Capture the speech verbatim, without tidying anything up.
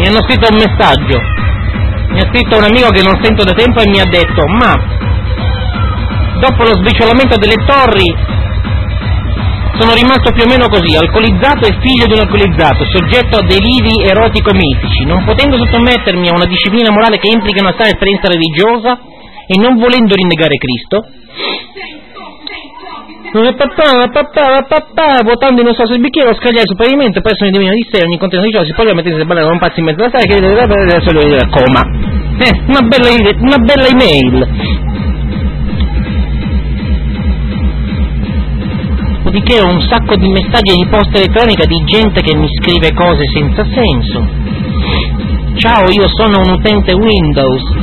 mi hanno scritto un messaggio, mi ha scritto un amico che non sento da tempo e mi ha detto: ma dopo lo sbriciolamento delle torri sono rimasto più o meno così, alcolizzato e figlio di un alcolizzato, soggetto a deliri erotico-mitici, non potendo sottomettermi a una disciplina morale che implica una sana esperienza religiosa e non volendo rinnegare Cristo, papà, papà, papà, votando in un sasso il bicchiere, lo scagliare sul pavimento, presso un divino di sé, ogni contenuto di ciò si poglia a mettersi a ballare un pazzo in mezzo alla sala che deve solo dire coma. Eh, una bella, una bella email. Dopodiché ho un sacco di messaggi di posta elettronica di gente che mi scrive cose senza senso. Ciao, io sono un utente Windows,